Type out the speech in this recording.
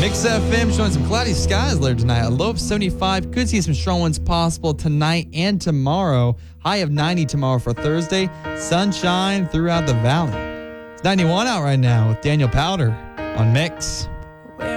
Mix FM showing some cloudy skies later tonight. A low of 75. Could see some strong winds possible tonight and tomorrow. High of 90 tomorrow for Thursday. Sunshine throughout the valley. It's 91 out right now with Daniel Powder on Mix.